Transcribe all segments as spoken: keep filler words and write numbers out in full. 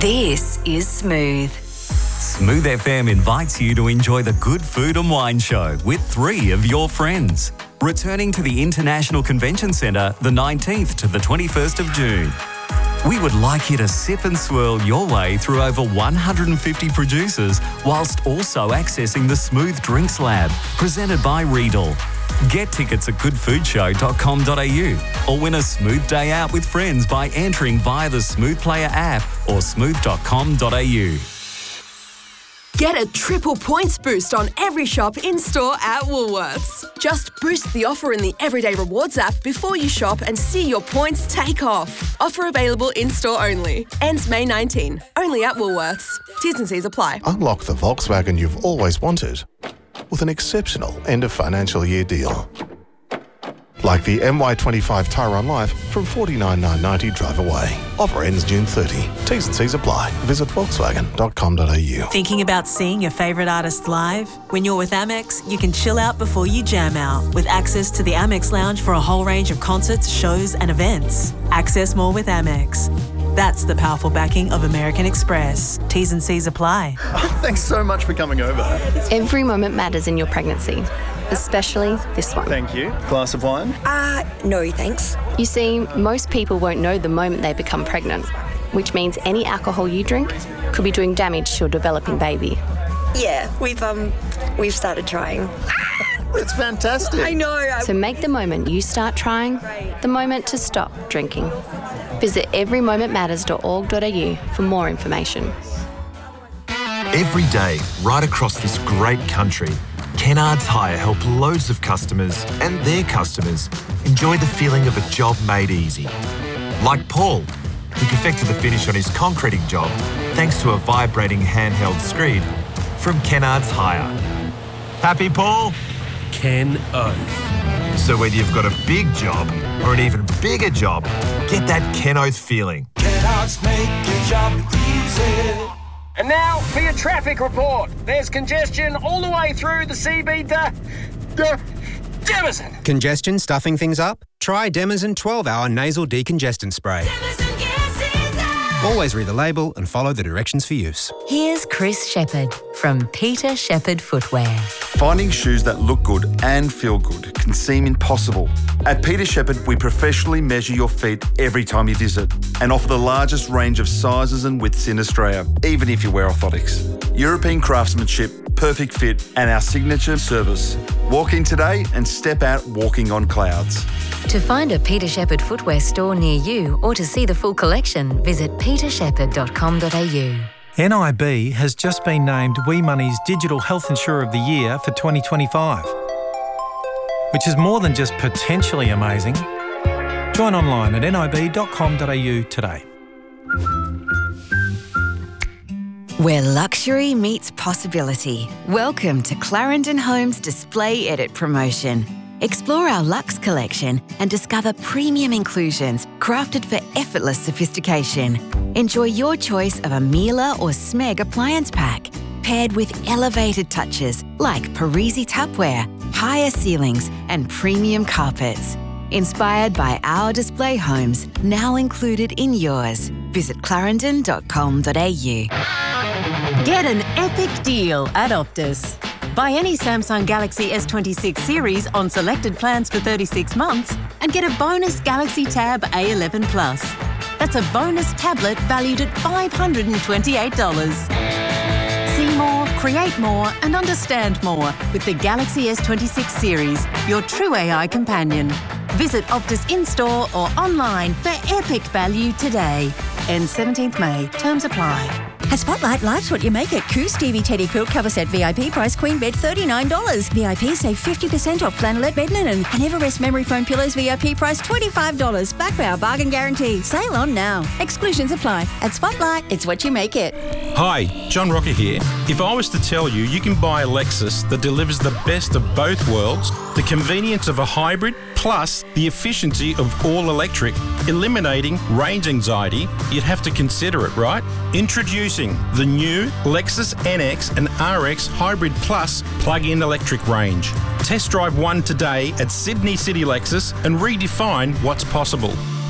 This is Smooth. Smooth F M invites you to enjoy the Good Food and Wine Show with three of your friends. Returning to the International Convention Centre the nineteenth to the twenty-first of June. We would like you to sip and swirl your way through over one hundred fifty producers whilst also accessing the Smooth Drinks Lab, presented by Riedel. Get tickets at good food show dot com dot a u or win a smooth day out with friends by entering via the Smooth Player app or smooth dot com dot a u. Get a triple points boost on every shop in-store at Woolworths. Just boost the offer in the Everyday Rewards app before you shop and see your points take off. Offer available in-store only. Ends May nineteenth. Only at Woolworths. T's and C's apply. Unlock the Volkswagen you've always wanted with an exceptional end-of-financial year deal. Like the M Y twenty-five Tyron Life from forty-nine thousand nine hundred ninety drive away. Offer ends June thirtieth. T's and C's apply. Visit volkswagen dot com dot a u. Thinking about seeing your favourite artist live? When you're with Amex, you can chill out before you jam out with access to the Amex Lounge for a whole range of concerts, shows and events. Access more with Amex. That's the powerful backing of American Express. T's and C's apply. Thanks so much for coming over. Every moment matters in your pregnancy, especially this one. Thank you. Glass of wine? Uh, no thanks. You see, most people won't know the moment they become pregnant, which means any alcohol you drink could be doing damage to your developing baby. Yeah, we've, um, we've started trying. It's fantastic. I know. I... So make the moment you start trying the moment to stop drinking. Visit every moment matters dot org dot a u for more information. Every day, right across this great country, Kennards Hire help loads of customers and their customers enjoy the feeling of a job made easy. Like Paul, who perfected the finish on his concreting job thanks to a vibrating handheld screed from Kennards Hire. Happy, Paul? Ken Oath. So whether you've got a big job or an even bigger job, get that Ken Oath feeling. Kennards make your job easy. And now for your traffic report. There's congestion all the way through the C B to Demison. Congestion stuffing things up? Try Demison twelve hour nasal decongestant spray. Always read the label and follow the directions for use. Here's Chris Shepherd from Peter Shepherd Footwear. Finding shoes that look good and feel good can seem impossible. At Peter Shepherd, we professionally measure your feet every time you visit and offer the largest range of sizes and widths in Australia, even if you wear orthotics. European craftsmanship, perfect fit, and our signature service. Walk in today and step out walking on clouds. To find a Peter Shepherd Footwear store near you or to see the full collection, visit peter shepherd dot com dot a u. N I B has just been named WeMoney's Digital Health Insurer of the Year for twenty twenty-five, which is more than just potentially amazing. Join online at n i b dot com dot a u today. Where luxury meets possibility. Welcome to Clarendon Homes Display Edit Promotion. Explore our Luxe collection and discover premium inclusions crafted for effortless sophistication. Enjoy your choice of a Miele or Smeg appliance pack, paired with elevated touches like Parisi tapware, higher ceilings and premium carpets. Inspired by our display homes, now included in yours. Visit clarendon dot com dot a u. Get an epic deal at Optus. Buy any Samsung Galaxy S twenty-six series on selected plans for thirty-six months and get a bonus Galaxy Tab A eleven Plus. That's a bonus tablet valued at five hundred twenty-eight dollars. See more, create more and understand more with the Galaxy S twenty-six series, your true A I companion. Visit Optus in-store or online for epic value today. Ends seventeenth May. Terms apply. At Spotlight, life's what you make it. Coo Stevie Teddy Quilt Cover Set V I P price queen bed thirty-nine dollars. V I P save fifty percent off flannelette bed linen. And Everest memory foam pillows V I P price twenty-five dollars. Back by our bargain guarantee. Sale on now. Exclusions apply. At Spotlight, it's what you make it. Hi, John Rocker here. If I was to tell you you can buy a Lexus that delivers the best of both worlds, the convenience of a hybrid plus the efficiency of all electric, eliminating range anxiety, you'd have to consider it, right? Introducing the new Lexus N X and R X Hybrid Plus plug-in electric range. Test drive one today at Sydney City Lexus and redefine what's possible.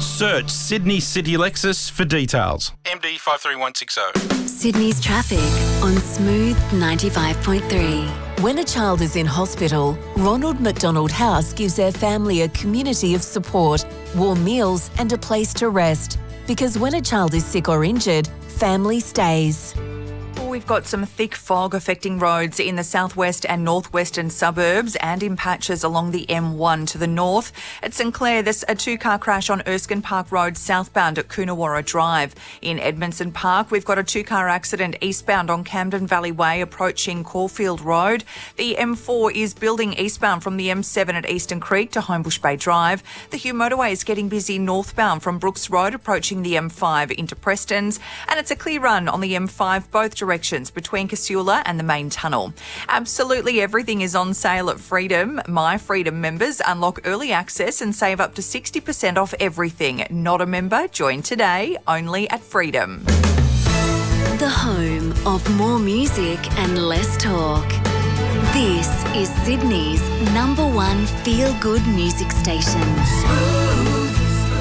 Search Sydney City Lexus for details. M D five three one six zero. Sydney's traffic on Smooth ninety-five point three. When a child is in hospital, Ronald McDonald House gives their family a community of support, warm meals and a place to rest. Because when a child is sick or injured, family stays. We've got some thick fog affecting roads in the southwest and northwestern suburbs and in patches along the M one to the north. At St Clair, there's a two-car crash on Erskine Park Road southbound at Coonawarra Drive. In Edmondson Park, we've got a two-car accident eastbound on Camden Valley Way approaching Caulfield Road. The M four is building eastbound from the M seven at Eastern Creek to Homebush Bay Drive. The Hugh Motorway is getting busy northbound from Brooks Road approaching the M five into Prestons. And it's a clear run on the M five both directions between Casula and the main tunnel. Absolutely everything is on sale at Freedom. My Freedom members unlock early access and save up to sixty percent off everything. Not a member? Join today, only at Freedom. The home of more music and less talk. This is Sydney's number one feel-good music station. Smooth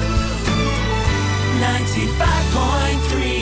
ninety-five point three.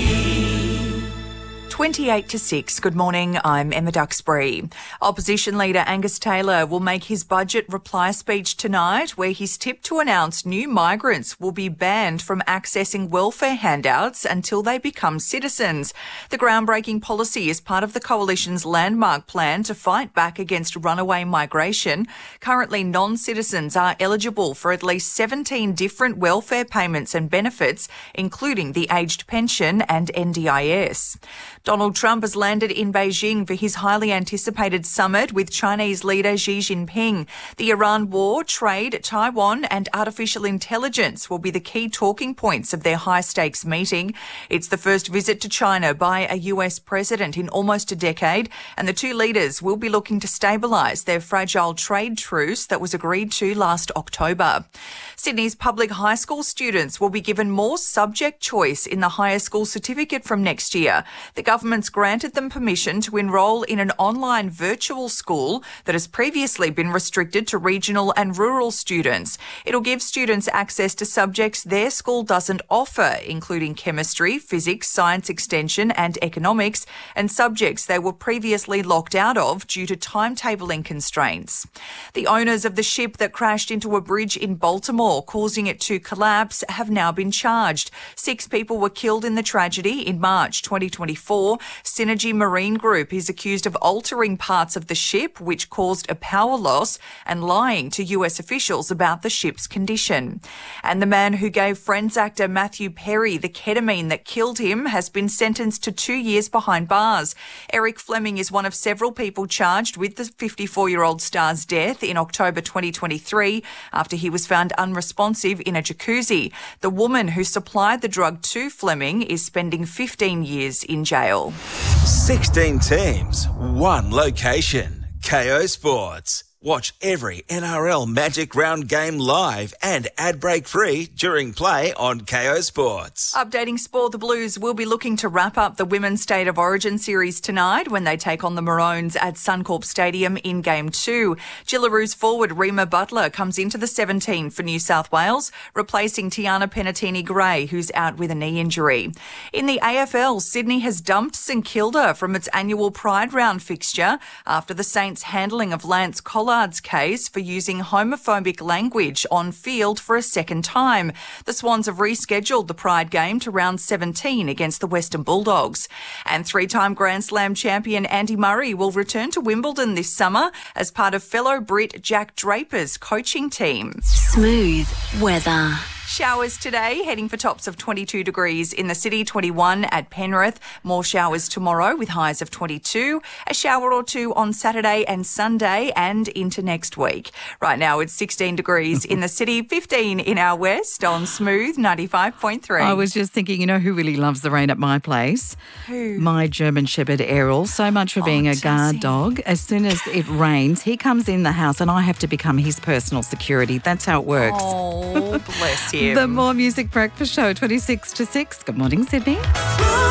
twenty-eight to six. Good morning, I'm Emma Duxbury. Opposition leader Angus Taylor will make his budget reply speech tonight, where he's tipped to announce new migrants will be banned from accessing welfare handouts until they become citizens. The groundbreaking policy is part of the Coalition's landmark plan to fight back against runaway migration. Currently, non-citizens are eligible for at least seventeen different welfare payments and benefits, including the aged pension and N D I S. Donald Trump has landed in Beijing for his highly anticipated summit with Chinese leader Xi Jinping. The Iran war, trade, Taiwan and artificial intelligence will be the key talking points of their high-stakes meeting. It's the first visit to China by a U S president in almost a decade, and the two leaders will be looking to stabilise their fragile trade truce that was agreed to last October. Sydney's public high school students will be given more subject choice in the higher school certificate from next year. The government's granted them permission to enrol in an online virtual school that has previously been restricted to regional and rural students. It'll give students access to subjects their school doesn't offer, including chemistry, physics, science extension and economics, and subjects they were previously locked out of due to timetabling constraints. The owners of the ship that crashed into a bridge in Baltimore, causing it to collapse, have now been charged. Six people were killed in the tragedy in March twenty twenty-four. Synergy Marine Group is accused of altering parts of the ship, which caused a power loss, and lying to U S officials about the ship's condition. And the man who gave Friends actor Matthew Perry the ketamine that killed him has been sentenced to two years behind bars. Eric Fleming is one of several people charged with the fifty-four-year-old star's death in October twenty twenty-three after he was found unresponsive in a jacuzzi. The woman who supplied the drug to Fleming is spending fifteen years in jail. sixteen teams, one location. K O Sports. Watch every N R L Magic Round game live and ad break free during play on K O Sports. Updating sport, the Blues will be looking to wrap up the Women's State of Origin series tonight when they take on the Maroons at Suncorp Stadium in Game two. Gillaroos forward Rima Butler comes into the seventeen for New South Wales, replacing Tiana Penatini-Gray, who's out with a knee injury. In the A F L, Sydney has dumped St Kilda from its annual Pride Round fixture after the Saints' handling of Lance Collard's case for using homophobic language on field for a second time. The Swans have rescheduled the Pride game to round seventeen against the Western Bulldogs. And three-time Grand Slam champion Andy Murray will return to Wimbledon this summer as part of fellow Brit Jack Draper's coaching team. Smooth weather. Showers today, heading for tops of twenty-two degrees in the city, twenty-one at Penrith. More showers tomorrow with highs of twenty-two. A shower or two on Saturday and Sunday and into next week. Right now it's sixteen degrees in the city, fifteen in our west on Smooth ninety-five point three. I was just thinking, you know who really loves the rain at my place? Who? My German Shepherd Errol. So much for being Oh, a guard Jessie. dog. As soon as it rains, he comes in the house and I have to become his personal security. That's how it works. Oh, bless him. The More Music Breakfast Show, twenty-six to six. Good morning, Sydney.